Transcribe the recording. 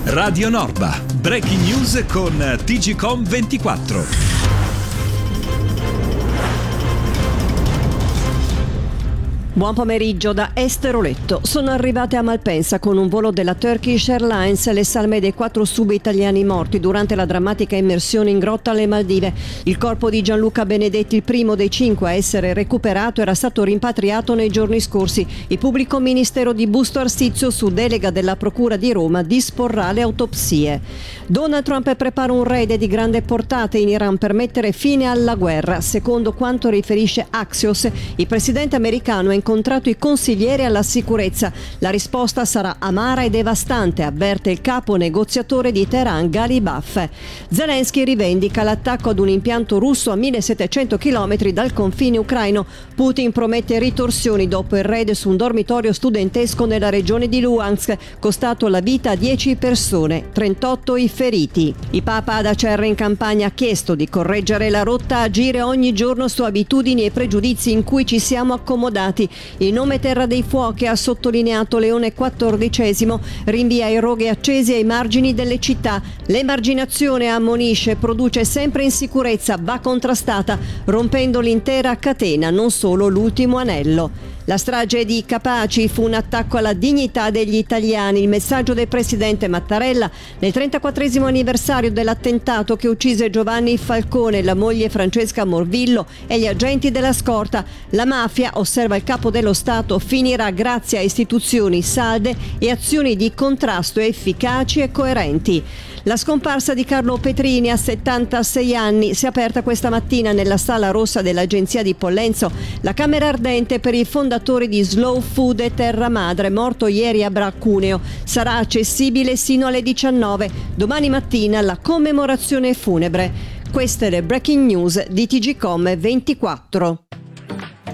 Radio Norba, breaking news con TGCom24. Buon pomeriggio da Esteroletto. Sono arrivate a Malpensa con un volo della Turkish Airlines le salme dei 4 sub-italiani morti durante la drammatica immersione in grotta alle Maldive. Il corpo di Gianluca Benedetti, il primo dei 5 a essere recuperato, era stato rimpatriato nei giorni scorsi. Il pubblico ministero di Busto Arsizio, su delega della Procura di Roma, disporrà le autopsie. Donald Trump prepara un raid di grande portata in Iran per mettere fine alla guerra. Secondo quanto riferisce Axios, il presidente americano ha incontrato i consiglieri alla sicurezza. La risposta sarà amara e devastante, avverte il capo negoziatore di Teheran Ghalibaf. Zelensky rivendica l'attacco ad un impianto russo a 1700 km dal confine ucraino. Putin promette ritorsioni dopo il raid su un dormitorio studentesco nella regione di Luhansk, costato la vita a 10 persone, 38 i feriti. Il Papa ad Acerra in Campania ha chiesto di correggere la rotta, agire ogni giorno su abitudini e pregiudizi in cui ci siamo accomodati. Il nome Terra dei Fuochi, ha sottolineato Leone XIV, rinvia i roghi accesi ai margini delle città. L'emarginazione, ammonisce, produce sempre insicurezza, va contrastata, rompendo l'intera catena, non solo l'ultimo anello. La strage di Capaci fu un attacco alla dignità degli italiani. Il messaggio del presidente Mattarella nel 34° anniversario dell'attentato che uccise Giovanni Falcone, la moglie Francesca Morvillo e gli agenti della scorta. La mafia, osserva il capo dello Stato, finirà grazie a istituzioni salde e azioni di contrasto efficaci e coerenti. La scomparsa di Carlo Petrini a 76 anni si è aperta questa mattina nella Sala Rossa dell'Agenzia di Pollenzo la camera ardente per i fondatori di Slow Food e Terra Madre, morto ieri a Bracuneo. Sarà accessibile sino alle 19. Domani mattina la commemorazione funebre. Queste le breaking news di TGCom24.